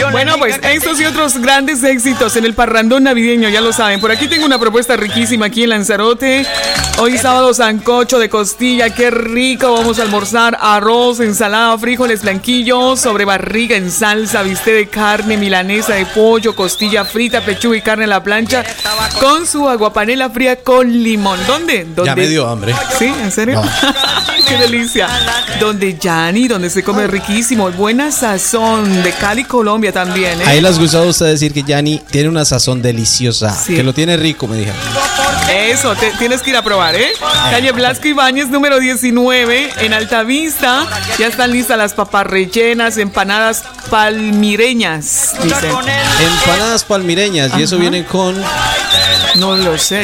Bueno, pues estos y otros grandes éxitos en el parrandón navideño, ya lo saben. Por aquí tengo una propuesta riquísima aquí en Lanzarote. Hoy sábado, sancocho de costilla, qué rico. Vamos a almorzar arroz, ensalada, frijoles blanquillos, sobre barriga en salsa, bistec de carne, milanesa de pollo, costilla frita, pechuga y carne a la plancha, con su aguapanela fría con limón. ¿Dónde? Ya me dio hambre. ¿Sí? ¿En serio? No. Qué delicia. Donde Yanni, donde se come riquísimo. Buena sazón de Cali, Colombia también, ¿eh? Ahí les gustó a usted decir que Yanni tiene una sazón deliciosa, sí. Que lo tiene rico, me dijeron. Eso, tienes que ir a probar, ¿eh? Calle Blasco Ibáñez, número 19, en Altavista. Ya están listas las papas rellenas, empanadas palmireñas, dicen. Empanadas palmireñas. Ajá. Y eso viene con... No lo sé.